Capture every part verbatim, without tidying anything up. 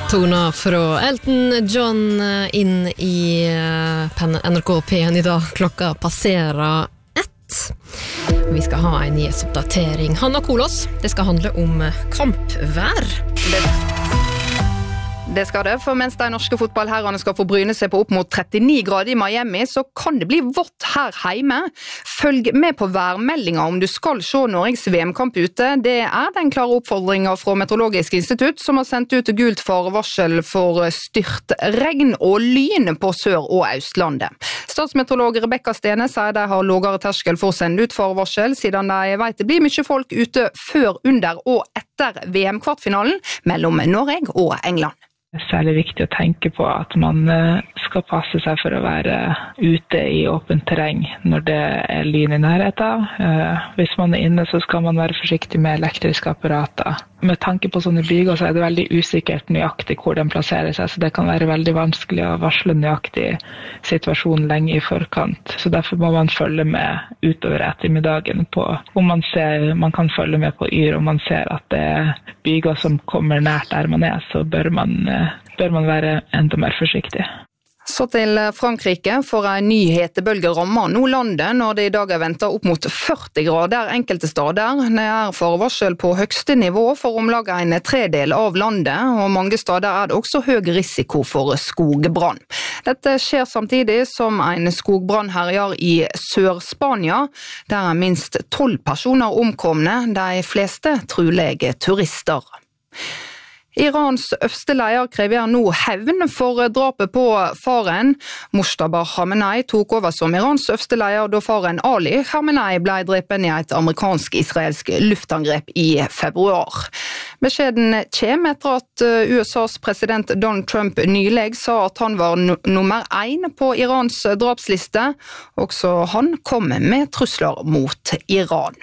Toner fra Elton John inn i N R K P en i dag. Klokka passerer ett. Vi skal ha en nyhetsoppdatering. Hanna Kolos, det skal handle om kampvær. Det Det skal det, for mens de norske fotballherrene skal få bryne seg på opp mot trettini grader i Miami, så kan det bli vått her hjemme. Følg med på værmeldinga om du skal se Norges V M-kamp ute. Det er den klare oppfordringen fra Meteorologisk institutt, som har sendt ut gult farevarsel for styrt regn og lyn på Sør- og Østlandet. Statsmeteorolog Rebecca Stene sier de har lavere terskel for å sende ut farevarsel, siden de vet det blir mye folk ute før, under og etter V M-kvartfinalen mellom Norge og England. Det er særlig viktig å tenke på at man skal passe seg for å være ute i åpent terreng når det er lyn i nærheten. Hvis man er inne, så skal man være forsiktig med elektriske apparater. Med tanke på sånne byger så er det veldig usikkert nøyaktig hvor den plasserer seg, så det kan være veldig vanskelig å varsle nøyaktig situasjon lenge i forkant. Så derfor må man følge med utover ettermiddagen på om man ser, man kan følge med på yr, om man ser at det er byger som kommer nært der man er, så bør man bør man være enda mer forsiktig. Så til Frankrike, for en ny hetebølge rammer nå landet når det i dag er ventet opp mot førti grader enkelte steder. Det er forvarsel på høgste nivå for omlag en tredel av landet, og mange steder er det også høy risiko for skogbrann. Dette skjer samtidig som en skogbrann herjer i Sør-Spania, der er minst tolv personer omkomne, de fleste trolig turister. Irans øverste leder krever nå hevn for drapet på faren. Mojtaba Khamenei tok over som Irans øverste leder da faren Ali Khamenei ble drepen i et amerikansk-israelsk luftangrep i februar. Beskjeden kommer etter at U S A's president Donald Trump nylig sa at han var no- nummer én på Irans drapsliste. Også han kom med trusler mot Iran.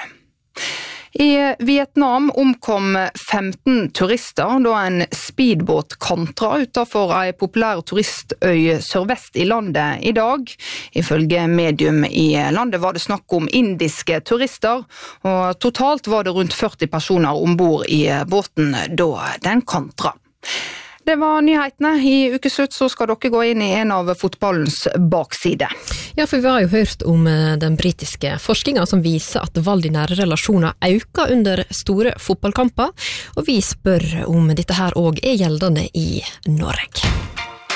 I Vietnam omkom femten turister da en speedbåt kantra utenfor en populær turistøy sørvest i landet i dag. Ifølge medium i landet var det snakk om indiske turister, og totalt var det rundt førti personer ombord i båten da den kantra. Det var nyhetene. I ukeslutt så skal dere gå inn i en av fotballens bakside. Ja, for vi har jo hørt om den britiske forskningen som viser at vold i nære relasjoner øker under store fotballkamper, og vi spør om dette her også er gjeldende i Norge.